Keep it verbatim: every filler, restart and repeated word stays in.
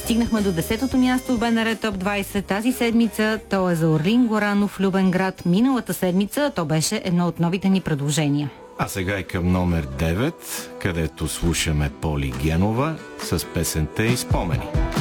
Стигнахме до десетото място в БНР Топ двайсет тази седмица. То е за Орлин Горанов, Любен град. Миналата седмица то беше едно от новите ни предложения. А сега и към номер девет, където слушаме Поли Генова с песента и спомени.